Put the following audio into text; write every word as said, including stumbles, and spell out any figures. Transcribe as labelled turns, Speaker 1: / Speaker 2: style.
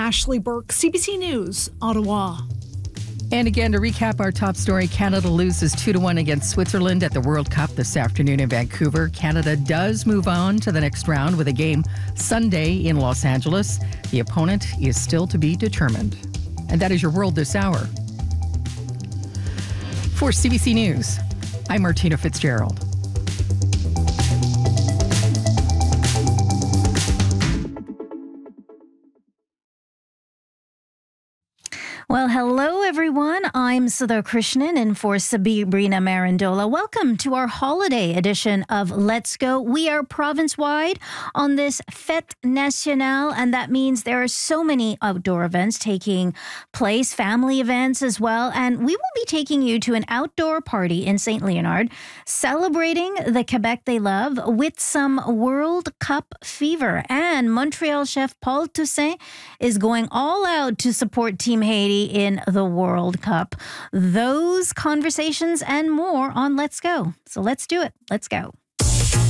Speaker 1: Ashley Burke, C B C News, Ottawa.
Speaker 2: And again, to recap our top story, Canada loses two to one against Switzerland at the World Cup this afternoon in Vancouver. Canada does move on to the next round with a game Sunday in Los Angeles. The opponent is still to be determined. And that is your world this hour. For C B C News, I'm Martina Fitzgerald.
Speaker 3: Well, hello, everyone. I'm Sudha Krishnan and for Sabrina Marandola. Welcome to our holiday edition of Let's Go. We are province-wide on this Fête Nationale, and that means there are so many outdoor events taking place, family events as well, and we will be taking you to an outdoor party in Saint Leonard, celebrating the Quebec they love with some World Cup fever. And Montreal chef Paul Toussaint is going all out to support Team Haiti in the World Cup. Those conversations and more on Let's Go. So let's do it. Let's go.